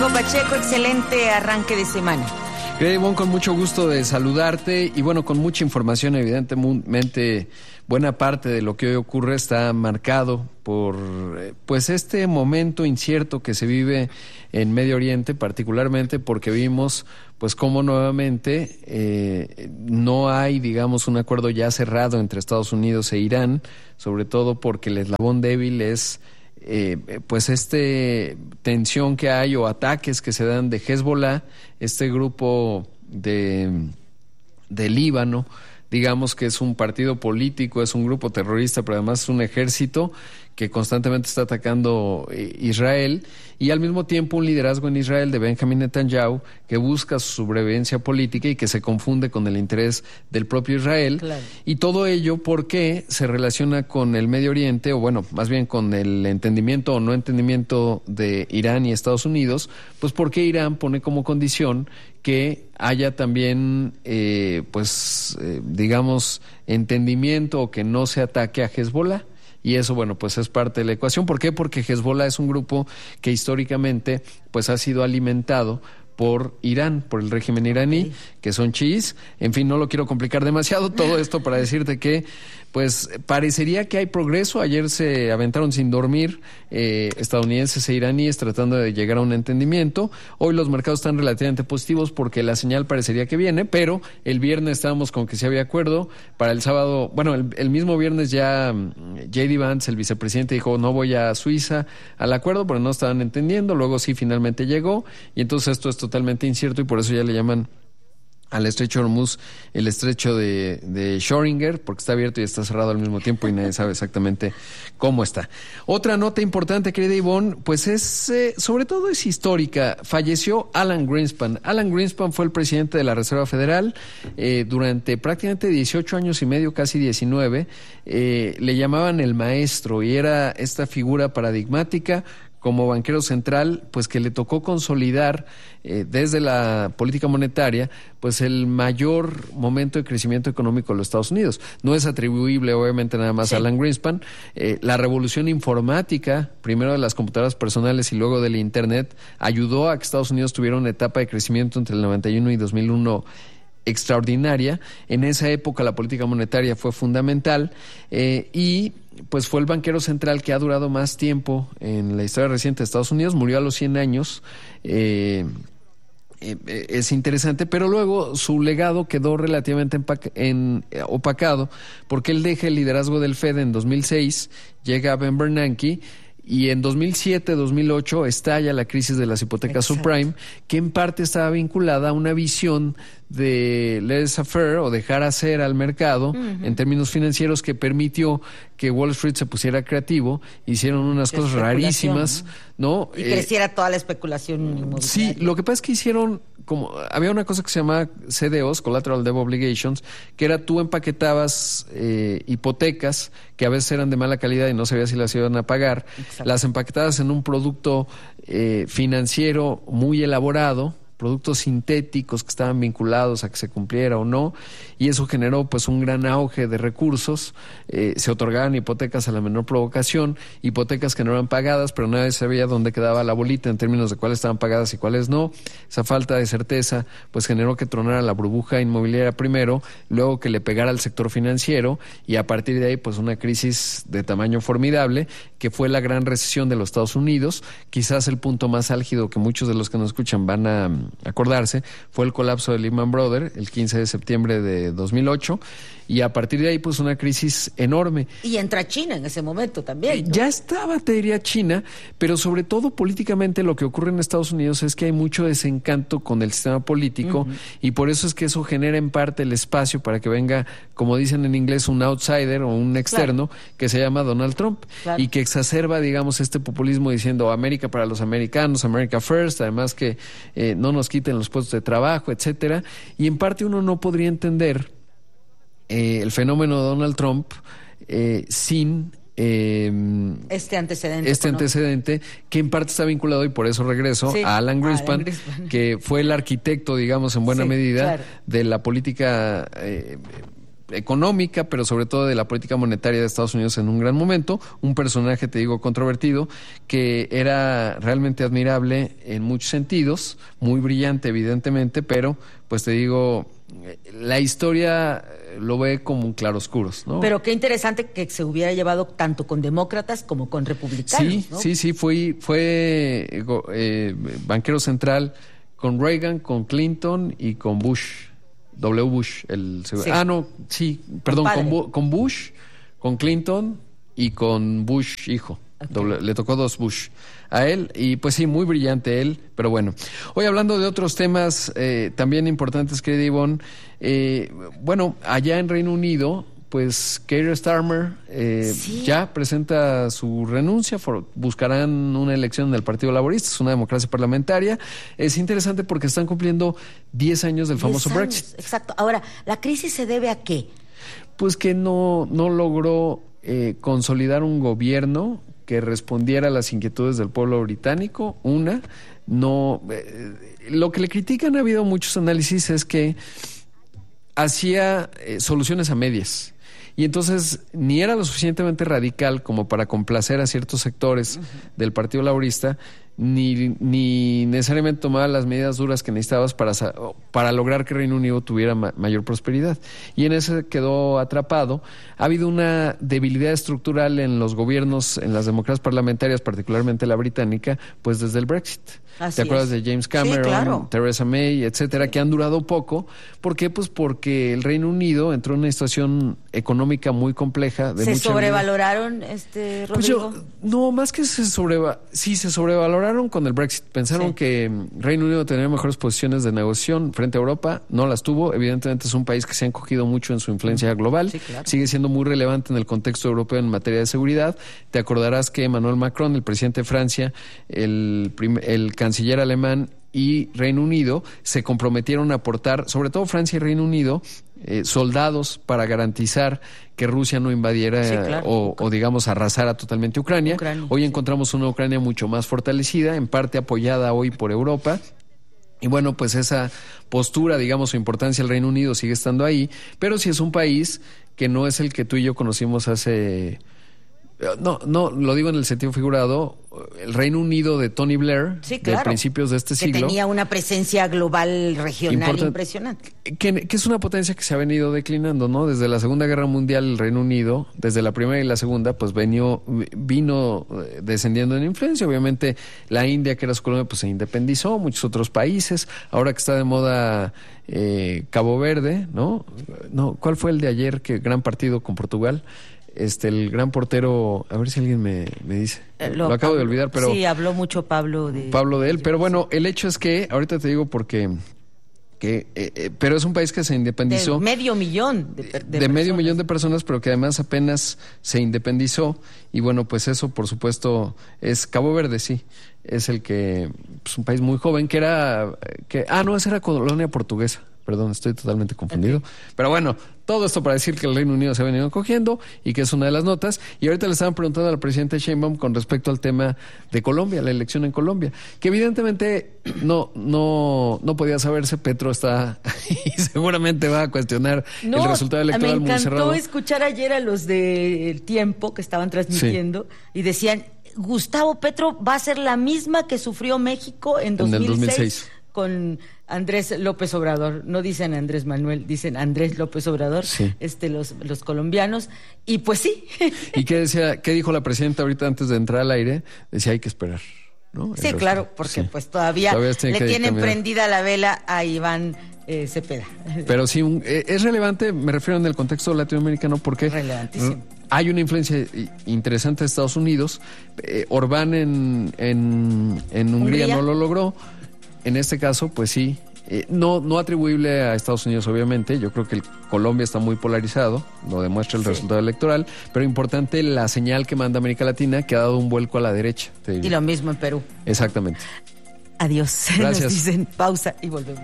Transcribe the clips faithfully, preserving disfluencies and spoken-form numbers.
Pacheco, excelente arranque de semana. Bon, con mucho gusto de saludarte y bueno, con mucha información, evidentemente buena parte de lo que hoy ocurre está marcado por pues este momento incierto que se vive en Medio Oriente, particularmente porque vimos pues cómo nuevamente eh, no hay, digamos, un acuerdo ya cerrado entre Estados Unidos e Irán, sobre todo porque el eslabón débil es Eh, pues este tensión que hay o ataques que se dan de Hezbollah, este grupo de, de Líbano, digamos que es un partido político, es un grupo terrorista, pero además es un ejército que constantemente está atacando eh, Israel, y al mismo tiempo un liderazgo en Israel de Benjamin Netanyahu que busca su sobrevivencia política y que se confunde con el interés del propio Israel. Claro. Y todo ello porque se relaciona con el Medio Oriente, o bueno, más bien con el entendimiento o no entendimiento de Irán y Estados Unidos, pues porque Irán pone como condición que haya también, eh, pues, eh, digamos, entendimiento o que no se ataque a Hezbollah. Y eso, bueno, pues es parte de la ecuación. ¿Por qué? Porque Hezbollah es un grupo que históricamente pues ha sido alimentado por Irán, por el régimen iraní, okay, que son chiíes. En fin, no lo quiero complicar demasiado, todo esto para decirte que pues parecería que hay progreso. Ayer se aventaron sin dormir eh, estadounidenses e iraníes tratando de llegar a un entendimiento. Hoy los mercados están relativamente positivos porque la señal parecería que viene, pero el viernes estábamos con que sí había acuerdo. Para el sábado, bueno, el, el mismo viernes ya J D Vance, el vicepresidente, dijo no voy a Suiza al acuerdo, pero no estaban entendiendo. Luego sí finalmente llegó, y entonces esto es totalmente incierto y por eso ya le llaman al estrecho de Hormuz el estrecho de, de Schrödinger, porque está abierto y está cerrado al mismo tiempo y nadie sabe exactamente cómo está. Otra nota importante, querida Ivonne, pues es, eh, sobre todo es histórica. Falleció Alan Greenspan. Alan Greenspan fue el presidente de la Reserva Federal eh, durante prácticamente dieciocho años y medio, casi diecinueve. Eh, le llamaban el maestro y era esta figura paradigmática como banquero central, pues que le tocó consolidar eh, desde la política monetaria, pues el mayor momento de crecimiento económico de los Estados Unidos. No es atribuible, obviamente, nada más sí. a Alan Greenspan. Eh, la revolución informática, primero de las computadoras personales y luego del Internet, ayudó a que Estados Unidos tuviera una etapa de crecimiento entre el noventa y uno y dos mil uno extraordinaria. En esa época la política monetaria fue fundamental eh, y pues fue el banquero central que ha durado más tiempo en la historia reciente de Estados Unidos. Murió a los cien años. Eh, eh, es interesante, pero luego su legado quedó relativamente empac- en, eh, opacado porque él deja el liderazgo del Fed en dos mil seis, llega Ben Bernanke, y en dos mil siete, dos mil ocho estalla la crisis de las hipotecas Exacto. subprime, que en parte estaba vinculada a una visión de laissez-faire o dejar hacer al mercado uh-huh. en términos financieros, que permitió que Wall Street se pusiera creativo, hicieron unas cosas rarísimas, ¿no? Y eh, creciera toda la especulación inmobiliaria. Sí, lo que pasa es que hicieron, como había una cosa que se llamaba C D Os, Collateral Debt Obligations, que era tú empaquetabas eh, hipotecas que a veces eran de mala calidad y no sabías si las iban a pagar, Exacto. las empaquetabas en un producto eh, financiero muy elaborado, productos sintéticos que estaban vinculados a que se cumpliera o no, y eso generó pues un gran auge de recursos. Eh, se otorgaban hipotecas a la menor provocación, hipotecas que no eran pagadas, pero nadie sabía dónde quedaba la bolita en términos de cuáles estaban pagadas y cuáles no. Esa falta de certeza pues generó que tronara la burbuja inmobiliaria primero, luego que le pegara al sector financiero, y a partir de ahí pues una crisis de tamaño formidable, que fue la gran recesión de los Estados Unidos. Quizás el punto más álgido que muchos de los que nos escuchan van a acordarse fue el colapso de Lehman Brothers el quince de septiembre de dos mil ocho, y a partir de ahí pues una crisis enorme. Y entra China en ese momento también, ¿no? Ya estaba, te diría, China, pero sobre todo políticamente lo que ocurre en Estados Unidos es que hay mucho desencanto con el sistema político uh-huh. y por eso es que eso genera en parte el espacio para que venga, como dicen en inglés, un outsider o un externo, claro. que se llama Donald Trump, claro. y que exacerba, digamos, este populismo diciendo América para los americanos, America First, además que eh, no nos quiten los puestos de trabajo, etcétera. Y en parte uno no podría entender eh, el fenómeno de Donald Trump eh, sin eh, este antecedente este antecedente que en parte está vinculado, y por eso regreso sí, a Alan Greenspan, Alan Greenspan, que fue el arquitecto, digamos, en buena sí, medida claro. de la política eh, económica, pero sobre todo de la política monetaria de Estados Unidos en un gran momento. Un personaje, te digo, controvertido, que era realmente admirable en muchos sentidos, muy brillante evidentemente, pero pues te digo, la historia lo ve como un claroscuros, ¿no? Pero qué interesante que se hubiera llevado tanto con demócratas como con republicanos, Sí, ¿no? sí, sí, fue, fue eh, banquero central con Reagan, con Clinton y con Bush, W. Bush. El, Sí. Ah, no, sí, perdón, con, Bu- con Bush, con Clinton y con Bush, hijo. Okay. Doble, le tocó dos Bush a él, y pues sí, muy brillante él, pero bueno. Hoy hablando de otros temas eh, también importantes, querida Ivonne, eh, bueno, allá en Reino Unido, pues Keir Starmer eh, sí. ya presenta su renuncia, for, buscarán una elección en el Partido Laborista, es una democracia parlamentaria. Es interesante porque están cumpliendo diez años del famoso diez años, Brexit. Exacto. Ahora, ¿la crisis se debe a qué? Pues que no, no logró eh, consolidar un gobierno que respondiera a las inquietudes del pueblo británico. Una, no, eh, lo que le critican, ha habido muchos análisis, es que hacía eh, soluciones a medias. Y entonces ni era lo suficientemente radical como para complacer a ciertos sectores uh-huh. del Partido Laborista, ni, ni necesariamente tomaba las medidas duras que necesitabas para, para lograr que Reino Unido tuviera ma- mayor prosperidad. Y en eso quedó atrapado. Ha habido una debilidad estructural en los gobiernos, en las democracias parlamentarias, particularmente la británica, pues desde el Brexit. Así ¿Te acuerdas es. de James Cameron, sí, claro. Theresa May, etcétera, sí. que han durado poco? ¿Por qué? Pues porque el Reino Unido entró en una situación económica muy compleja. De ¿Se mucha sobrevaloraron, vida. este Rodrigo? Pues yo, no, más que se sobreva, sí, se sobrevaloraron con el Brexit. Pensaron sí. que Reino Unido tenía mejores posiciones de negociación frente a Europa, no las tuvo. Evidentemente es un país que se ha encogido mucho en su influencia global. Sí, claro. Sigue siendo muy relevante en el contexto europeo en materia de seguridad. Te acordarás que Emmanuel Macron, el presidente de Francia, el, prim, el canciller alemán y Reino Unido se comprometieron a aportar, sobre todo Francia y Reino Unido, eh, soldados para garantizar que Rusia no invadiera sí, claro. o, o, digamos, arrasara totalmente Ucrania. Ucrania hoy sí. encontramos una Ucrania mucho más fortalecida, en parte apoyada hoy por Europa. Y bueno, pues esa postura, digamos, su importancia, el Reino Unido sigue estando ahí, pero sí es un país que no es el que tú y yo conocimos hace... No, no, lo digo en el sentido figurado, el Reino Unido de Tony Blair, sí, claro, de principios de este que siglo. Que tenía una presencia global, regional impresionante. Que, que es una potencia que se ha venido declinando, ¿no? Desde la Segunda Guerra Mundial, el Reino Unido, desde la Primera y la Segunda, pues venió, vino descendiendo en influencia. Obviamente la India, que era su colonia, pues se independizó, muchos otros países. Ahora que está de moda eh, Cabo Verde, ¿no? no ¿Cuál fue el de ayer? Que gran partido con Portugal. Este, el gran portero, a ver si alguien me, me dice, lo, lo acabo Pablo, de olvidar, pero... Sí, habló mucho Pablo de... Pablo de él, pero bueno, el hecho es que, ahorita te digo porque... Que, eh, eh, pero es un país que se independizó... De medio millón de, de, de De personas. medio millón de personas, pero que además apenas se independizó, y bueno, pues eso, por supuesto, es Cabo Verde, sí, es el que... Pues un país muy joven, que era... que Ah, no, esa era colonia portuguesa. Perdón, estoy totalmente confundido. Okay. Pero bueno, todo esto para decir que el Reino Unido se ha venido cogiendo y que es una de las notas. Y ahorita le estaban preguntando a la presidenta Sheinbaum con respecto al tema de Colombia, la elección en Colombia, que evidentemente no no no podía saberse. Petro está y seguramente va a cuestionar no, el resultado electoral muy cerrado. Me encantó escuchar ayer a los del Tiempo que estaban transmitiendo sí. y decían, Gustavo Petro va a ser la misma que sufrió México en dos mil seis. En el dos mil seis. Con Andrés López Obrador, no dicen Andrés Manuel, dicen Andrés López Obrador, sí. este los, los colombianos, y pues sí. ¿Y qué decía, qué dijo la presidenta ahorita antes de entrar al aire? Decía, hay que esperar, ¿no? Sí, claro, porque sí. pues todavía, todavía le tienen caminar. prendida la vela a Iván eh, Cepeda. Pero sí, un, eh, es relevante, me refiero en el contexto latinoamericano, porque... Relevantísimo. Hay una influencia interesante de Estados Unidos. Eh, Orbán en, en, en Hungría, Hungría no lo logró. En este caso, pues sí, eh, no, no atribuible a Estados Unidos, obviamente. Yo creo que el Colombia está muy polarizado, lo demuestra el sí. resultado electoral, pero importante la señal que manda América Latina, que ha dado un vuelco a la derecha. Y lo mismo en Perú. Exactamente. Adiós. Gracias. Nos dicen pausa y volvemos.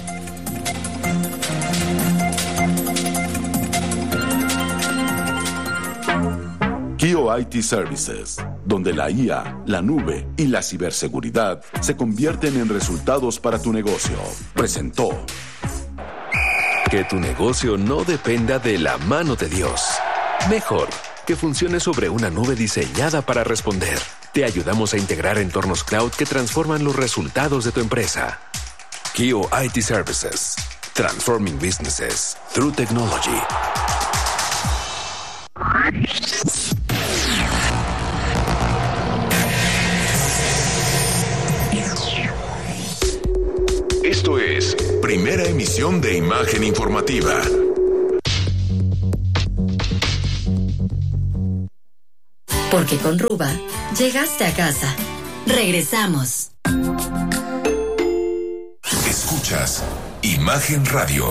Kio I T Services, donde la I A, la nube y la ciberseguridad se convierten en resultados para tu negocio. Presentó Que tu negocio no dependa de la mano de Dios. Mejor, que funcione sobre una nube diseñada para responder. Te ayudamos a integrar entornos cloud que transforman los resultados de tu empresa. Kio I T Services. Transforming businesses through technology. Esto es Primera Emisión de Imagen Informativa. Porque con Ruba llegaste a casa. Regresamos. Escuchas Imagen Radio.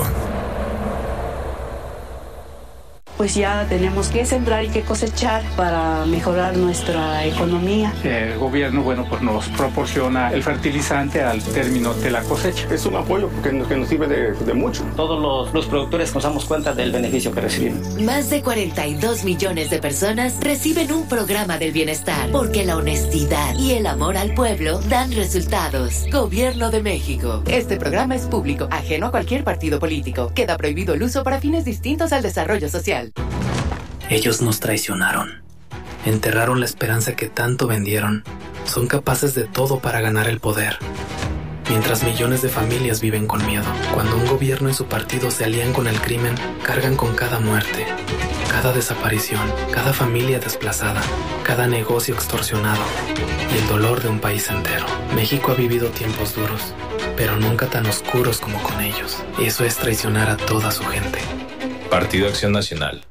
Pues ya tenemos que sembrar y que cosechar para mejorar nuestra economía. El gobierno, bueno, pues nos proporciona el fertilizante al término de la cosecha. Es un apoyo que nos, que nos sirve de, de mucho. Todos los, los productores nos damos cuenta del beneficio que recibimos. Más de cuarenta y dos millones de personas reciben un programa del bienestar, porque la honestidad y el amor al pueblo dan resultados. Gobierno de México. Este programa es público, ajeno a cualquier partido político. Queda prohibido el uso para fines distintos al desarrollo social. Ellos nos traicionaron. Enterraron la esperanza que tanto vendieron. Son capaces de todo para ganar el poder. Mientras millones de familias viven con miedo. Cuando un gobierno y su partido se alían con el crimen, cargan con cada muerte, cada desaparición, cada familia desplazada, cada negocio extorsionado y el dolor de un país entero. México ha vivido tiempos duros, pero nunca tan oscuros como con ellos. Eso es traicionar a toda su gente. Partido Acción Nacional.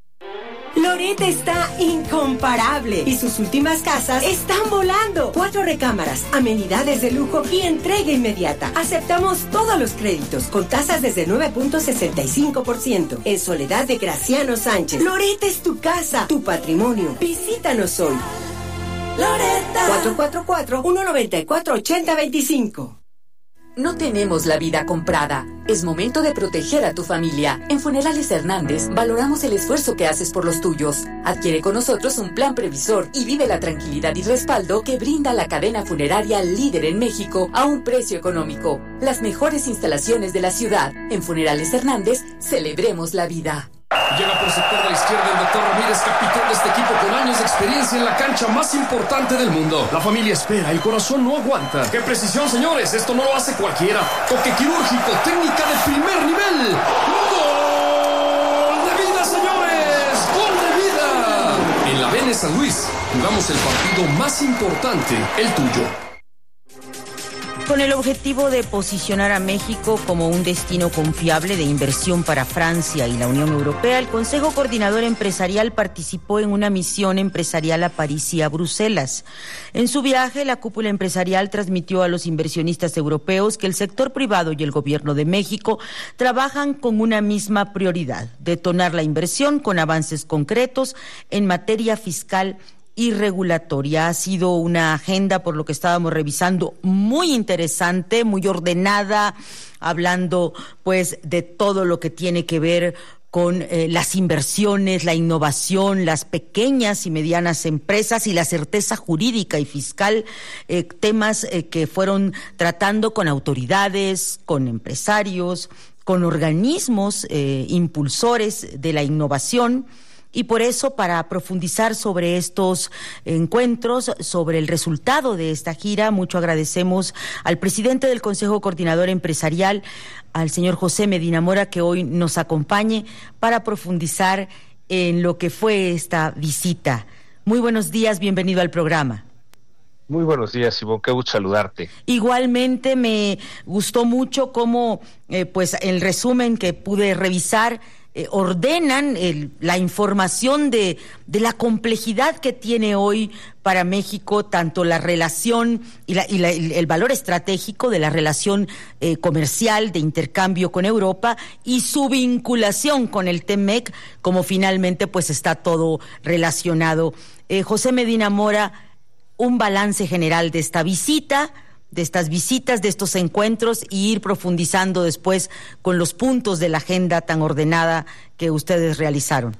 Loret está incomparable y sus últimas casas están volando. Cuatro recámaras, amenidades de lujo y entrega inmediata. Aceptamos todos los créditos con tasas desde nueve punto sesenta y cinco por ciento. En Soledad de Graciano Sánchez. Loret es tu casa, tu patrimonio. Visítanos hoy. Loretta. cuatro cuatro cuatro, uno nueve cuatro, ocho cero dos cinco. No tenemos la vida comprada. Es momento de proteger a tu familia. En Funerales Hernández valoramos el esfuerzo que haces por los tuyos. Adquiere con nosotros un plan previsor y vive la tranquilidad y respaldo que brinda la cadena funeraria líder en México a un precio económico. Las mejores instalaciones de la ciudad. En Funerales Hernández, celebremos la vida. Llega por sector de la izquierda el doctor Ramírez, capitán de este equipo con años de experiencia en la cancha más importante del mundo. La familia espera, el corazón no aguanta. ¡Qué precisión, señores! Esto no lo hace cualquiera. Toque quirúrgico, técnica de primer nivel. ¡Gol de vida, señores! ¡Gol de vida! En la B N San Luis jugamos el partido más importante, el tuyo. Con el objetivo de posicionar a México como un destino confiable de inversión para Francia y la Unión Europea, el Consejo Coordinador Empresarial participó en una misión empresarial a París y a Bruselas. En su viaje, la cúpula empresarial transmitió a los inversionistas europeos que el sector privado y el Gobierno de México trabajan con una misma prioridad: detonar la inversión con avances concretos en materia fiscal y regulatoria. Ha sido una agenda, por lo que estábamos revisando, muy interesante, muy ordenada, hablando pues de todo lo que tiene que ver con eh, las inversiones, la innovación, las pequeñas y medianas empresas y la certeza jurídica y fiscal, eh, temas eh, que fueron tratando con autoridades, con empresarios, con organismos eh, impulsores de la innovación. Y por eso, para profundizar sobre estos encuentros, sobre el resultado de esta gira, mucho agradecemos al presidente del Consejo Coordinador Empresarial, al señor José Medina Mora, que hoy nos acompañe para profundizar en lo que fue esta visita. Muy buenos días, bienvenido al programa. Muy buenos días, Ivonne, qué gusto saludarte. Igualmente me gustó mucho cómo, eh, pues, el resumen que pude revisar, Eh, ordenan el, la información de, de la complejidad que tiene hoy para México, tanto la relación y, la, y la, el valor estratégico de la relación eh, comercial de intercambio con Europa y su vinculación con el T M E C, como finalmente pues está todo relacionado. Eh, José Medina Mora, un balance general de esta visita, de estas visitas, de estos encuentros, y ir profundizando después con los puntos de la agenda tan ordenada que ustedes realizaron.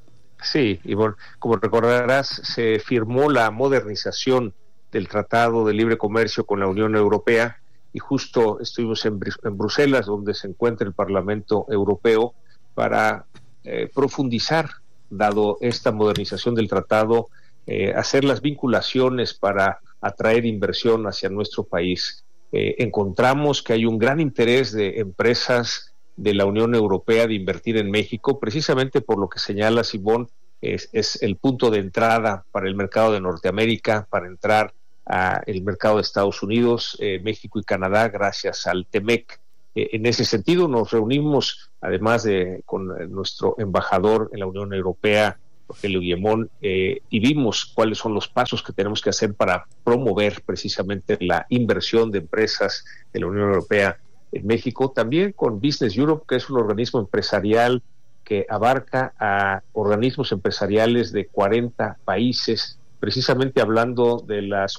Sí, y bueno, como recordarás, se firmó la modernización del Tratado de Libre Comercio con la Unión Europea y justo estuvimos en, en Bruselas, donde se encuentra el Parlamento Europeo, para eh, profundizar, dado esta modernización del tratado, eh, hacer las vinculaciones para atraer inversión hacia nuestro país. Eh, encontramos que hay un gran interés de empresas de la Unión Europea de invertir en México, precisamente por lo que señala Simón, es, es el punto de entrada para el mercado de Norteamérica, para entrar al mercado de Estados Unidos, eh, México y Canadá, gracias al TEMEC. Eh, en ese sentido nos reunimos, además de con nuestro embajador en la Unión Europea, Rogelio Guillemón, eh, y vimos cuáles son los pasos que tenemos que hacer para promover precisamente la inversión de empresas de la Unión Europea en México, también con Business Europe, que es un organismo empresarial que abarca a organismos empresariales de cuarenta países, precisamente hablando de las